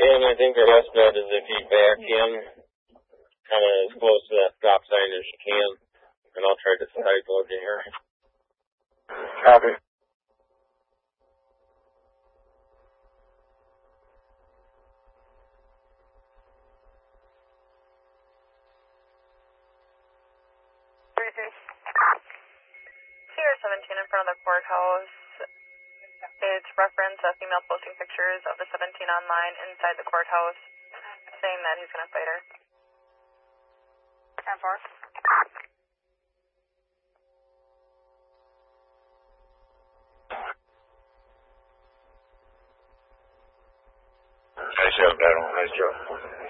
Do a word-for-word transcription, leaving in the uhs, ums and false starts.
And I think the best bet is if you back in kind of as close to that stop sign as you can, and I'll try to side load you here. Copy. C R seventeen in front of the courthouse. It's reference a female posting pictures of the seventeen online inside the courthouse, saying that he's going to fight her. ten four. Nice job, Battle. Nice job.